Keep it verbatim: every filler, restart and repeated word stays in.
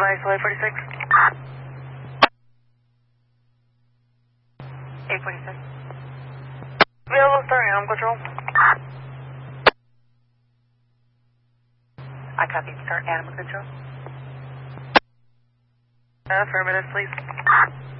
eight forty-six. eight forty-six. Available, starting home control. I copy, start animal control. Affirmative, please.